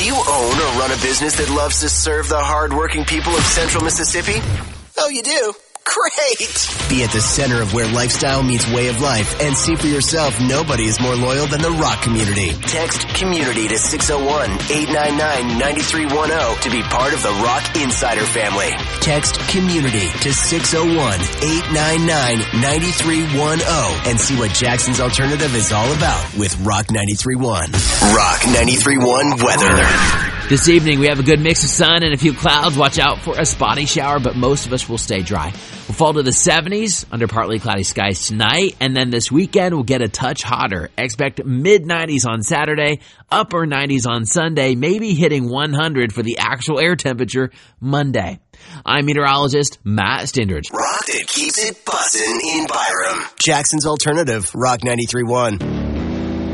Do you own or run a business that loves to serve the hard-working people of Central Mississippi? Oh, you do? Great! Be at the center of where lifestyle meets way of life and see for yourself nobody is more loyal than the Rock community. Text COMMUNITY to 601-899-9310 to be part of the Rock Insider family. Text COMMUNITY to 601-899-9310 and see what Jackson's Alternative is all about with Rock 93.1. Rock 93.1 weather. This evening, we have a good mix of sun and a few clouds. Watch out for a spotty shower, but most of us will stay dry. We'll fall to the 70s under partly cloudy skies tonight, and then this weekend we'll get a touch hotter. Expect mid-90s on Saturday, upper 90s on Sunday, maybe hitting 100 for the actual air temperature Monday. I'm meteorologist Matt Stindridge. Rock that keeps it bussin' in Byram. Jackson's Alternative, Rock 93.1.